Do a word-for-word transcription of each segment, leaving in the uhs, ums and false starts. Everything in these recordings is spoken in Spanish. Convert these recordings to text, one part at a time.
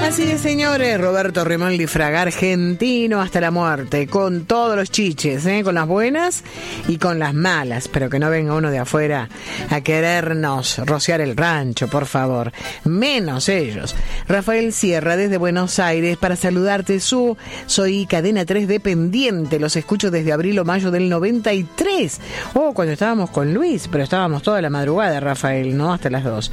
Así es, señores, Roberto Remoldi Fraga, argentino hasta la muerte, con todos los chiches, ¿eh? Con las buenas y con las malas, pero que no venga uno de afuera a querernos rociar el rancho, por favor, menos ellos. Rafael Sierra desde Buenos Aires para saludarte, su soy Cadena tres dependiente, los escucho desde abril o mayo del noventa y tres, oh, cuando estábamos con Luis, pero estábamos toda la madrugada, Rafael, ¿no? Hasta las dos.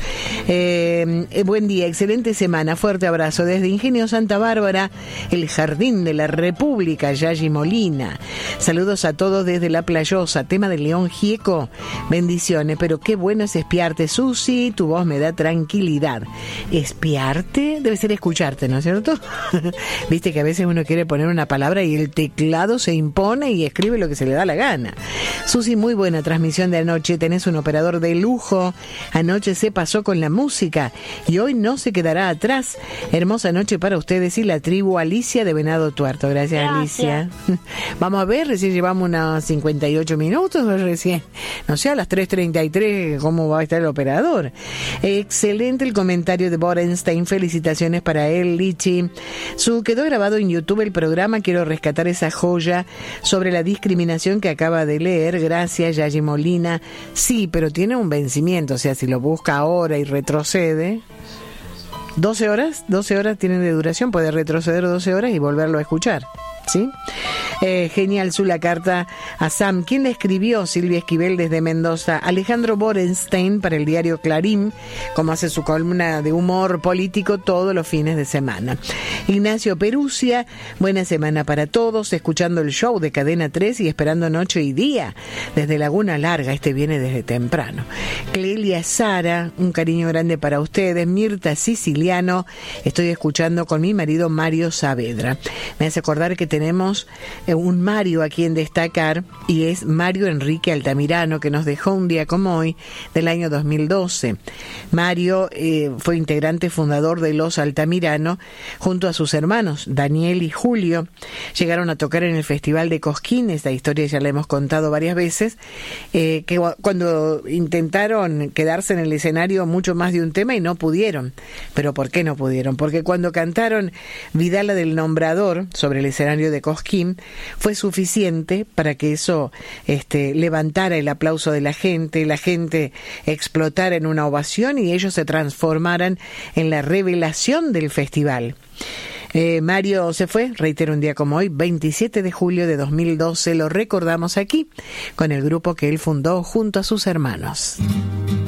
Eh, eh, buen día, excelente semana, fuerte abrazo desde Ingenio Santa Bárbara, el Jardín de la República, Yayi Molina. Saludos a todos desde La Playosa, tema de León Gieco. Bendiciones, pero qué bueno es espiarte, Susi, tu voz me da tranquilidad. ¿Espiarte? Debe ser escucharte, ¿no es cierto? Viste que a veces uno quiere poner una palabra y el teclado se impone y escribe lo que se le da la gana. Susi, muy buena transmisión de anoche, tenés un operador de lujo. Anoche se pasó con la música y hoy no se quedará atrás. Hermosa noche para ustedes y la tribu. Alicia de Venado Tuerto. Gracias, Gracias. Alicia. Vamos a ver, recién llevamos unos cincuenta y ocho minutos, recién, no sé, a las tres treinta y tres, cómo va a estar el operador. Excelente el comentario de Borenstein, felicitaciones para él, Lichi. Su quedó grabado en YouTube el programa, quiero rescatar esa joya sobre la discriminación que acaba de leer. Gracias, Yayi Molina. Sí, pero tiene un vencimiento, o sea, si lo busca ahora y retrocede... doce horas, doce horas tienen de duración, puede retroceder doce horas y volverlo a escuchar, ¿sí? Eh, genial su la carta a Sam. ¿Quién le escribió? Silvia Esquivel desde Mendoza. Alejandro Borenstein para el diario Clarín, como hace su columna de humor político todos los fines de semana. Ignacio Perusia, buena semana para todos, escuchando el show de Cadena tres y esperando noche y día desde Laguna Larga, este viene desde temprano. Clelia Sara, un cariño grande para ustedes. Mirta Siciliano, estoy escuchando con mi marido Mario Saavedra. Me hace acordar que tenemos un Mario a quien destacar y es Mario Enrique Altamirano, que nos dejó un día como hoy del año dos mil doce. Mario eh, fue integrante fundador de Los Altamirano junto a sus hermanos Daniel y Julio. Llegaron a tocar en el Festival de Cosquín, esta historia ya la hemos contado varias veces, eh, que cuando intentaron quedarse en el escenario mucho más de un tema y no pudieron. ¿Pero por qué no pudieron? Porque cuando cantaron Vidala del Nombrador sobre el escenario de Cosquín, fue suficiente para que eso este, levantara el aplauso de la gente, la gente explotara en una ovación y ellos se transformaran en la revelación del festival. Eh, Mario se fue, reitero, un día como hoy, veintisiete de julio de dos mil doce, lo recordamos aquí con el grupo que él fundó junto a sus hermanos.